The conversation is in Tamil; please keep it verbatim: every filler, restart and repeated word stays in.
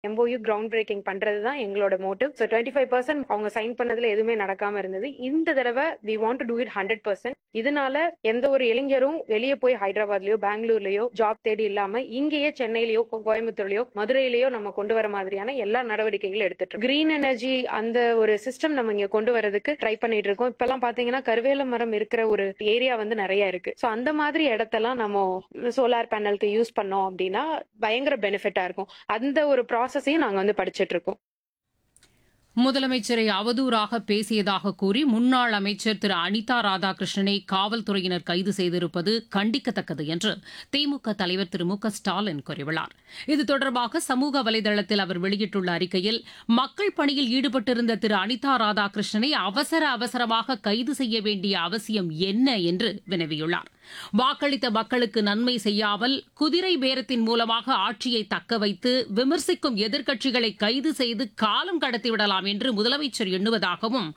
எம்ஓயு கிரவுண்ட் பிரேக்கிங் பண்றது தான் எங்களோட motive. So twenty five percent அவங்க சைன் பண்ணதுல எதுவுமே நடக்காம இருந்தது. இந்த தடவை we want to do it hundred percent. இதனால எந்த ஒரு இளைஞரும் வெளியே போய் ஹைதராபாத்லயோ பெங்களூர்லயோ ஜாப் தேடி இல்லாம இங்கேயே சென்னையிலயோ கோயம்புத்தூர்லயோ மதுரையிலயோ நம்ம கொண்டு வர மாதிரியான எல்லா நடவடிக்கைகளும் எடுத்துட்டு இருக்கோம். கிரீன் எனர்ஜி அந்த ஒரு சிஸ்டம் நம்ம இங்க கொண்டு வரதுக்கு ட்ரை பண்ணிட்டு இருக்கோம். இப்பெல்லாம் பாத்தீங்கன்னா கருவேல மரம் இருக்கிற ஒரு ஏரியா வந்து நிறைய இருக்கு. ஸோ அந்த மாதிரி இடத்தெல்லாம் நம்ம சோலார் பேனலுக்கு யூஸ் பண்ணோம் அப்படின்னா பயங்கர பெனிஃபிட்டா இருக்கும். அந்த ஒரு ப்ராசஸையும் நாங்க வந்து படிச்சிட்டு இருக்கோம். முதலமைச்சரை அவதூறாக பேசியதாக கூறி முன்னாள் அமைச்சர் திரு அனிதா ராதாகிருஷ்ணனை காவல்துறையினர் கைது செய்திருப்பது கண்டிக்கத்தக்கது என்று திமுக தலைவர் திரு மு க ஸ்டாலின் கூறியுள்ளார். இது தொடர்பாக சமூக வலைதளத்தில் அவர் வெளியிட்டுள்ள அறிக்கையில், மக்கள் பணியில் ஈடுபட்டிருந்த திரு அனிதா ராதாகிருஷ்ணனை அவசர அவசரமாக கைது செய்ய வேண்டிய அவசியம் என்ன என்று வினவியுள்ளார். வாக்களித்த மக்களுக்கு நன்மை செய்யாமல் குதிரை பேரத்தின் மூலமாக ஆட்சியை தக்க வைத்து விமர்சிக்கும் எதிர்க்கட்சிகளை கைது செய்து காலம் கடத்திவிடலாம் என்று முதலமைச்சர் எண்ணுவதாகவும்